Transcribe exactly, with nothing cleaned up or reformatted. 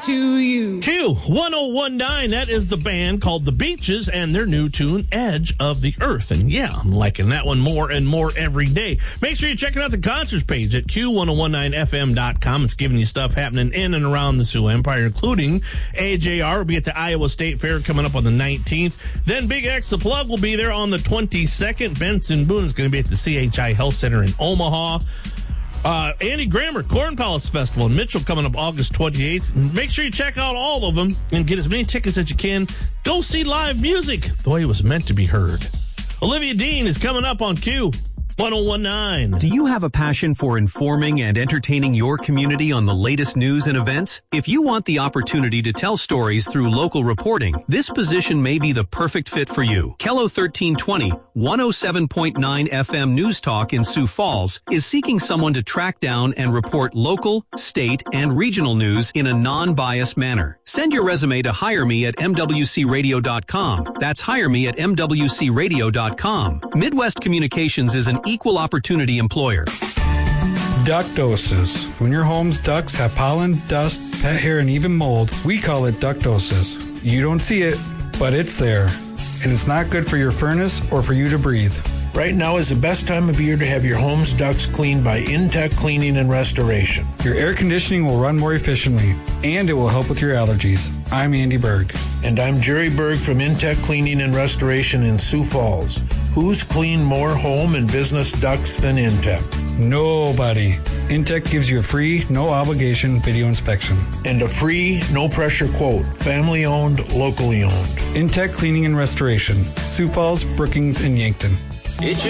to you. Q one oh one nine, that is the band called The Beaches and their new tune, Edge of the Earth. And yeah, I'm liking that one more and more every day. Make sure you're checking out the concerts page at Q ten nineteen F M dot com. It's giving you stuff happening in and around the Sioux Empire, including A J R will be at the Iowa State Fair coming up on the nineteenth. Then Big X The Plug will be there on the twenty-second. Benson Boone is going to be at the C H I Health Center in Omaha. Uh, Andy Grammer, Corn Palace Festival in Mitchell coming up August twenty-eighth. Make sure you check out all of them and get as many tickets as you can. Go see live music the way it was meant to be heard. Olivia Dean is coming up on Q ten nineteen. Do you have a passion for informing and entertaining your community on the latest news and events? If you want the opportunity to tell stories through local reporting, this position may be the perfect fit for you. Kello thirteen twenty, one oh seven point nine F M News Talk in Sioux Falls is seeking someone to track down and report local, state, and regional news in a non-biased manner. Send your resume to hire me at M W C radio dot com. That's hire me at M W C radio dot com. Midwest Communications is an equal opportunity employer. Ductosis. When your home's ducts have pollen, dust, pet hair, and even mold, we call it ductosis. You don't see it, but it's there. And it's not good for your furnace or for you to breathe. Right now is the best time of year to have your home's ducts cleaned by Intech Cleaning and Restoration. Your air conditioning will run more efficiently, and it will help with your allergies. I'm Andy Berg. And I'm Jerry Berg from Intech Cleaning and Restoration in Sioux Falls. Who's cleaned more home and business ducts than Intech? Nobody. Intech gives you a free, no obligation video inspection. And a free, no pressure quote. Family owned, locally owned. Intech Cleaning and Restoration. Sioux Falls, Brookings, and Yankton. It's